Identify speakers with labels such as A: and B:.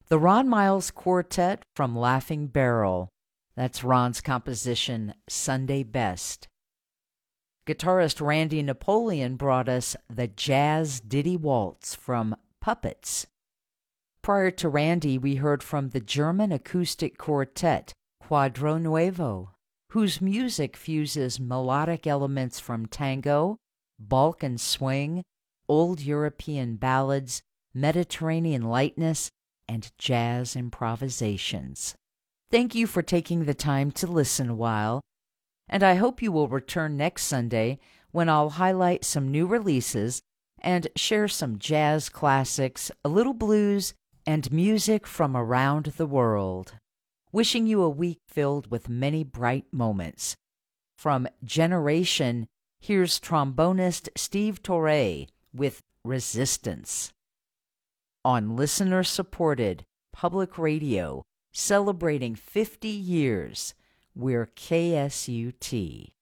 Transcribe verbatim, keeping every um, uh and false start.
A: The Ron Miles Quartet from Laughing Barrel. That's Ron's composition, Sunday Best. Guitarist Randy Napoleon brought us the Jazz Ditty Waltz from Puppets. Prior to Randy, we heard from the German acoustic quartet Quadro Nuevo, whose music fuses melodic elements from tango, Balkan swing, old European ballads, Mediterranean lightness, and jazz improvisations. Thank you for taking the time to listen a while, and I hope you will return next Sunday when I'll highlight some new releases and share some jazz classics, a little blues, and music from around the world. Wishing you a week filled with many bright moments. From Generation, here's trombonist Steve Torre with Resistance. On listener-supported public radio, celebrating fifty years, we're K S U T.